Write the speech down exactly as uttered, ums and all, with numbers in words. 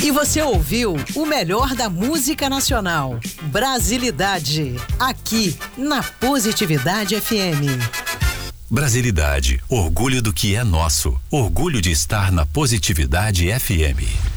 E você ouviu o melhor da música nacional, Brasilidade, aqui na Positividade F M. Brasilidade, orgulho do que é nosso, orgulho de estar na Positividade F M.